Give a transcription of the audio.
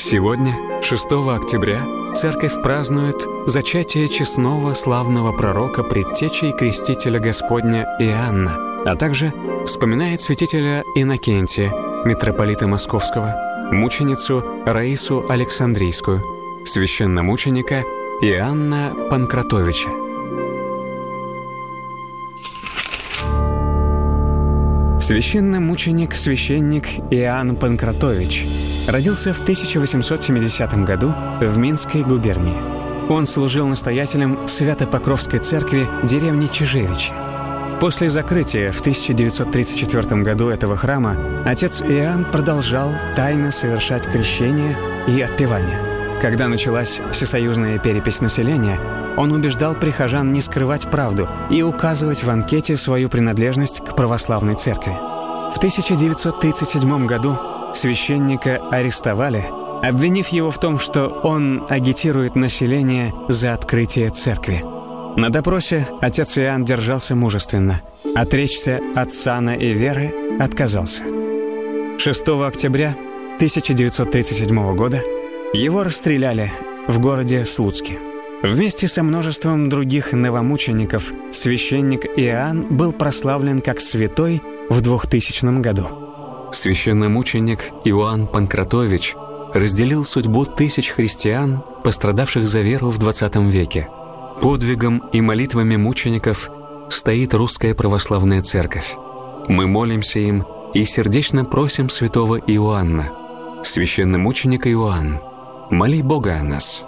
Сегодня, 6 октября, Церковь празднует зачатие честного славного пророка, предтечи и крестителя Господня Иоанна, а также вспоминает святителя Иннокентия, митрополита Московского, мученицу Раису Александрийскую, священномученика Иоанна Панкратовича. Священномученик-священник Иоанн Панкратович родился в 1870 году в Минской губернии. Он служил настоятелем Свято-Покровской церкви деревни Чижевичи. После закрытия в 1934 году этого храма отец Иоанн продолжал тайно совершать крещение и отпевание. Когда началась всесоюзная перепись населения, он убеждал прихожан не скрывать правду и указывать в анкете свою принадлежность к православной церкви. В 1937 году священника арестовали, обвинив его в том, что он агитирует население за открытие церкви. На допросе отец Иоанн держался мужественно. Отречься от сана и веры отказался. 6 октября 1937 года его расстреляли в городе Слуцке. Вместе со множеством других новомучеников священник Иоанн был прославлен как святой в 2000 году. Священномученик Иоанн Панкратович разделил судьбу тысяч христиан, пострадавших за веру в XX веке. Подвигом и молитвами мучеников стоит Русская Православная Церковь. Мы молимся им и сердечно просим святого Иоанна: священномученик Иоанн, моли Бога о нас.